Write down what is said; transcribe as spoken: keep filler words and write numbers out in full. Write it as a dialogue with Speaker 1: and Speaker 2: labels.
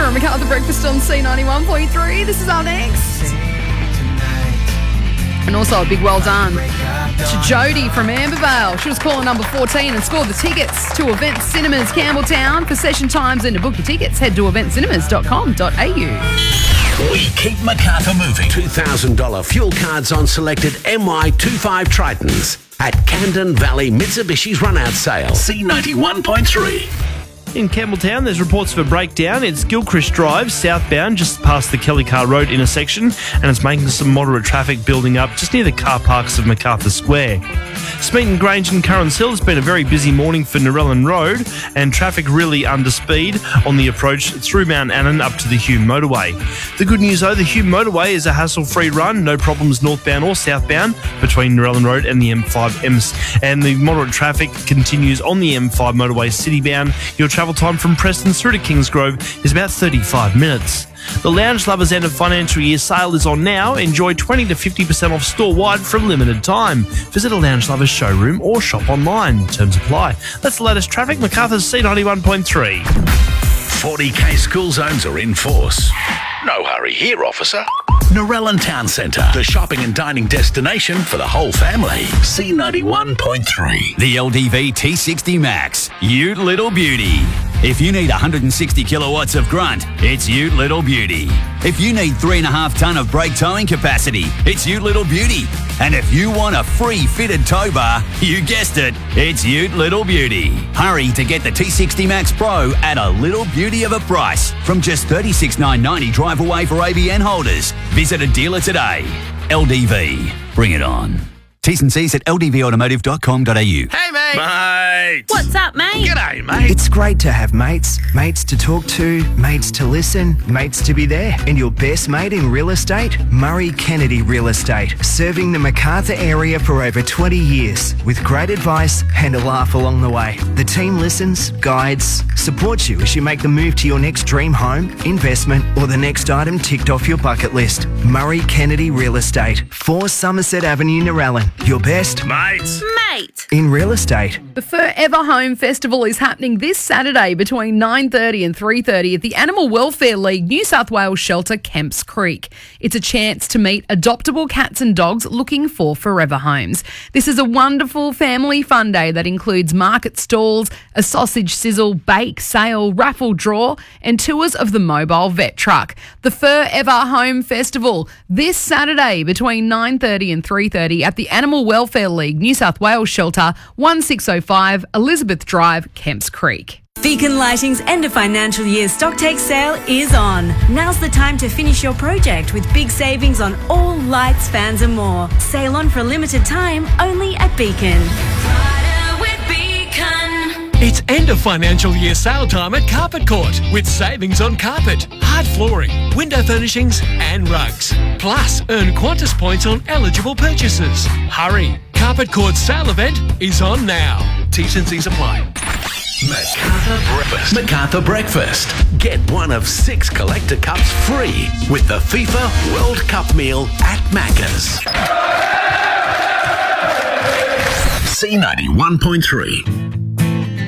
Speaker 1: You're on MacArthur Breakfast on C ninety-one point three. This is our next. And also a big well done to Jodie from Ambervale. She was caller number fourteen and scored the tickets to Event Cinemas Campbelltown. For session times and to book your tickets, head to event cinemas dot com dot a u.
Speaker 2: We keep MacArthur moving. two thousand dollars fuel cards on selected M Y twenty-five Tritons at Camden Valley Mitsubishi's run-out sale. C ninety-one point three.
Speaker 3: In Campbelltown, there's reports of a breakdown. It's Gilchrist Drive, southbound, just past the Kelly Car Road intersection, and it's making some moderate traffic building up just near the car parks of MacArthur Square. Smeaton Grange and Currans Hill, it's been a very busy morning for Narellan Road, and traffic really under speed on the approach through Mount Annan up to the Hume Motorway. The good news though, the Hume Motorway is a hassle-free run, no problems northbound or southbound between Narellan Road and the M five M S, and the moderate traffic continues on the M five motorway citybound. Your travel time from Preston through to Kingsgrove is about thirty-five minutes. The Lounge Lovers end of financial year sale is on now. Enjoy twenty to fifty percent off store-wide for a limited time. Visit a Lounge Lovers showroom or shop online. Terms apply. That's the latest traffic. MacArthur's C ninety-one point three.
Speaker 2: forty K school zones are in force. No hurry here, officer. Narellan Town Centre, the shopping and dining destination for the whole family. C ninety-one point three.
Speaker 4: The L D V T sixty Max, Ute Little Beauty. If you need one hundred sixty kilowatts of grunt, it's Ute Little Beauty. If you need three and a half tonne of brake towing capacity, it's Ute Little Beauty. And if you want a free fitted tow bar, you guessed it, it's Ute Little Beauty. Hurry to get the T sixty Max Pro at a little beauty of a price from just thirty-six thousand nine hundred ninety drive away for A B N holders. Visit a dealer today. L D V, bring it on. T's and C's at l d v automotive dot com dot a u.
Speaker 2: Hey, mate. Mate.
Speaker 5: What's up, mate?
Speaker 2: G'day, mate.
Speaker 6: It's great to have mates. Mates to talk to, mates to listen, mates to be there. And your best mate in real estate? Murray Kennedy Real Estate. Serving the MacArthur area for over twenty years with great advice and a laugh along the way. The team listens, guides, supports you as you make the move to your next dream home, investment, or the next item ticked off your bucket list. Murray Kennedy Real Estate. four Somerset Avenue, Narellan. Your best
Speaker 2: Mates.
Speaker 5: Mate.
Speaker 6: in real estate.
Speaker 1: The Forever Home Festival is happening this Saturday between nine thirty and three thirty at the Animal Welfare League New South Wales shelter Kemps Creek. It's a chance to meet adoptable cats and dogs looking for forever homes. This is a wonderful family fun day that includes market stalls, a sausage sizzle, bake, sale, raffle draw and tours of the mobile vet truck. The Forever Home Festival this Saturday between nine thirty and three thirty at the Animal Welfare League New South Wales shelter, one six oh five Elizabeth Drive, Kemps Creek.
Speaker 7: Beacon Lighting's end of financial year stocktake sale is on. Now's the time to finish your project with big savings on all lights, fans and more. Sale on for a limited time only at Beacon.
Speaker 8: It's end of financial year sale time at Carpet Court with savings on carpet, hard flooring, window furnishings and rugs. Plus, earn Qantas points on eligible purchases. Hurry! Carpet Court's sale event is on now. T's and C's apply.
Speaker 2: MacArthur Breakfast. MacArthur Breakfast. Get one of six collector cups free with the FIFA World Cup meal at Macca's. C ninety-one point three.